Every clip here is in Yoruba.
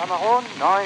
Kamerun 9.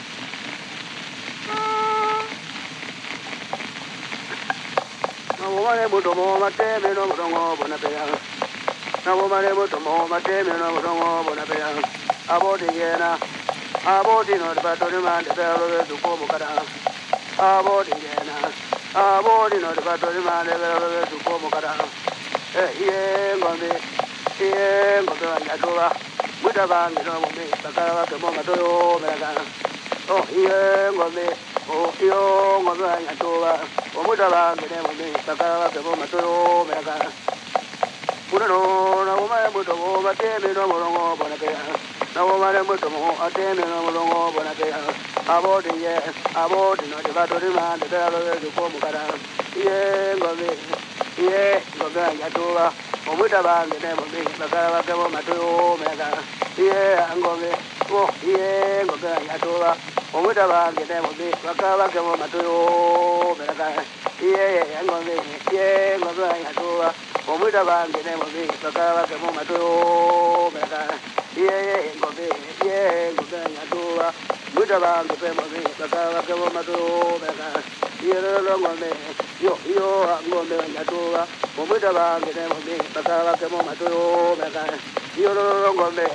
Nawomare mutomo mate meno mutongo bonapeya. Nawomare mutomo mate meno mutongo bonapeya. Abodi yena. Abodi no de batori man de belo de ko mukara. Abodi yena. Abodi no de batori man de belo de ko mukara. Ye ngombe. Ye ngombe wanyadoa. Mutaba meno mumbe bakara ke mo matoyo meraga. Oh ye ngombe. Oh yo ngombe wanyadoa. Omutaba ngene mumbe bakara ke mo matoyo meraga. Murano na umare mutomo mateme no morongo bonakea. Na umare mutomo ateme no morongo bonakea. Abodi ye, abodi no de batori man de dalo de ko mukara. Ye ngombe yatuwa. Omutaba ngene mumbe bakara ke mo matoyo meraga. Ye ngombe, oh ye ngombe yatuwa. Omutaba ngene mumbe bakara ke mo matoyo meraga. Ye ngombe yatuwa. Omuda bange ne mbe bakaba ke mu matoyo beka ye ngombe nyatoa muda bange pe mbe bakaba ke mu matoyo beka ye lo ngombe yo ngombe nyatoa omuda bange ne mbe bakaba ke mu matoyo beka yo lo ngombe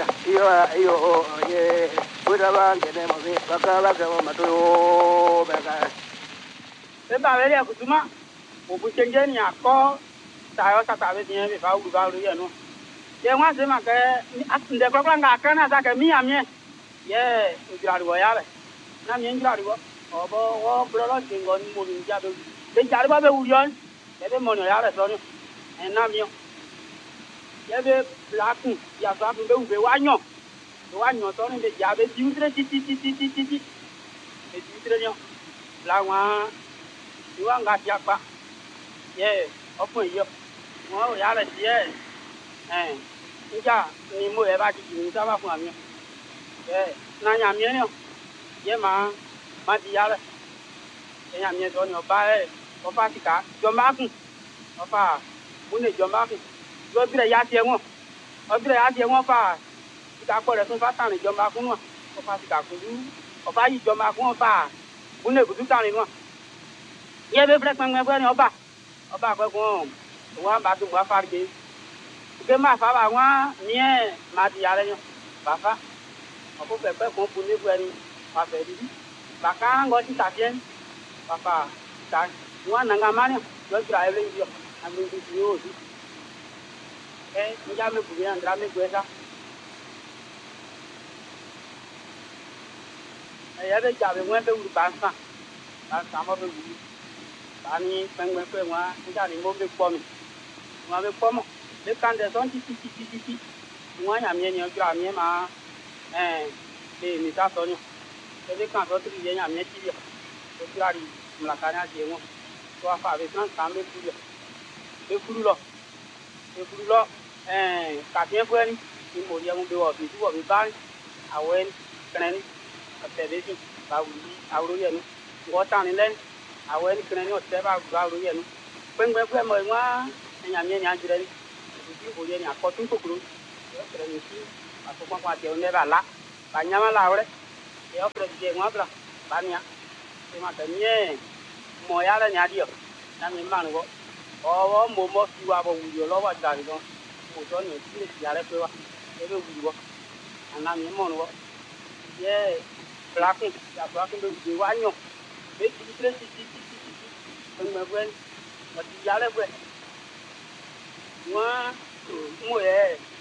ye muda bange ne mbe bakaba ke mu matoyo beka eba vele kutuma obuchengeni yako tayo satabe tiye be ba ulu ye no ye nwa se ma ke nde ko nga kana ta ke mi amie ye njira ri ya be na mi njira ri wo obo wo brolo tingo ni mo ni ja be jari ba be urion ye be mo no ya re so ni na mi ye be blaku ya so abu be ube wa nyo so ni be ja be ti utre ti be ti utre ni la wa iwa nga ti apa ye opo yo wọ́n yà rẹ̀ sí níjà ni mo yẹ bá ti jì ní sábà fún àmì náà nyà mìíràn yàn yẹ máa di yà rẹ̀ ẹ̀yà mìíràn tó ní ọba ọba ti kà jọba kùn ọba múnẹ̀ jọba kùn lọ́bìrẹ̀ yà tiẹ̀ wọ́n fà ìka kọ́ rẹ̀ tún fà tàn ní jọba kùn náà ọba ti kà kùdú ọba yìí jọba kùn ọba múnẹ̀ kùdú tàn ní náà yẹ bẹ́ẹ̀ fẹ́ pẹ́ńpẹ́ ní ọba àkọ́kọ́ wọ́n bá tó wọ́n fari ke ke ma fa ba wọ́n ní ma di yàrá yẹn ba fa ọkọ pẹpẹ kan fún ní fúnni wà fẹ́ di bàkà ńgọ ti ta fiẹ́ ba fa ta wọ́n nàngà má ní lọ sí ayé lẹ́yìn yọ àmì ìdí yóò di níjà mi bùrù yẹn ndra mi gbé sa ẹ̀yẹ́ bẹ jà bẹ wọ́n bẹ wulu bá ń sàn mọ́ bẹ wulu bá ní pẹ́ńpẹ́ wọ́n níjà ni mo bẹ kpọ́ mi. Wọ́n bẹ kpọ́ mọ́ bẹ kàn dẹ̀ sọ́n títí wọ́n yà mí ẹ̀yàn jọ àmì ẹ̀ máa lè mi sá sọ ní bẹ kàn sọ́ tìrì yẹn yà mí ẹ̀ tìrì ọ̀ tó tìrà rí mùlàkà ní àti ẹ̀wọ̀n tó wà fà bẹ sàn kàn bẹ kúrú lọ kàfíẹ́ fún ẹni ní mo rí ẹ̀wọ̀n bẹ wọ̀ bí wọ̀ bí bá àwọ̀ ẹni kẹrẹ́ ní ọ̀tẹ̀ bẹ sùn bá wùlí àwòrán yẹn ní ngọ́ tàn ní lẹ́nu àwọ̀ ẹni kẹrẹ́ ní ọ̀tẹ̀ bá àwòrán yẹn ní pẹ́ńpẹ́ mọ̀ ẹ̀wọ̀n ẹ̀yàmí ẹ̀yàn jìrẹ́ ní ìdí ìbò yẹn ní àkọ́tún kòkòrò ẹ̀yọ́kẹ̀rẹ̀ ní sí àtúkọ́kọ́ àti ẹ̀wọ̀n nẹ́bà lá bà nyàmá làwọ̀rẹ́ ẹ̀yọ́kẹ̀rẹ̀ ti ẹ̀wọ̀n àgbà bà níyà ṣé máa tẹ̀ ní mọ̀ ya rẹ̀ ní adìyẹ nàmi má ni wọ́ ọwọ́ mọ̀ fi wa bọ̀ wùyọ̀ lọ́wọ́ àti àrídọ́ mo tọ́ ní ìdí ìyá rẹ̀ pé wa ẹ bẹ wùyọ̀ ànàmì mọ̀ ni wọ́ yẹ blakun yàtọ̀ bẹ wùyọ̀ wa yàn bẹ ti tẹ́ ti ẹgbẹ̀gbẹ̀ ọ̀tí ìyá rẹ̀ gbẹ̀ wọ́n mú ẹ̀